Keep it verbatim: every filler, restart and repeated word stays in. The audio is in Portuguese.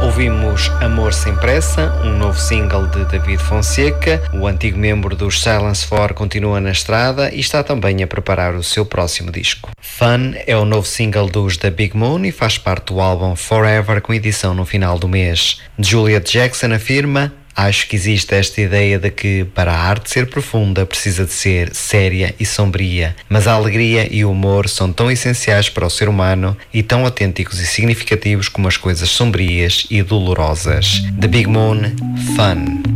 Ouvimos Amor Sem Pressa, um novo single de David Fonseca. O antigo membro dos Silence four continua na estrada e está também a preparar o seu próximo disco. Fun é o novo single dos The Big Moon e faz parte do álbum Forever, com edição no final do mês. Juliet Jackson afirma: acho que existe esta ideia de que, para a arte ser profunda, precisa de ser séria e sombria, mas a alegria e o humor são tão essenciais para o ser humano e tão autênticos e significativos como as coisas sombrias e dolorosas. The Big Moon, Fun.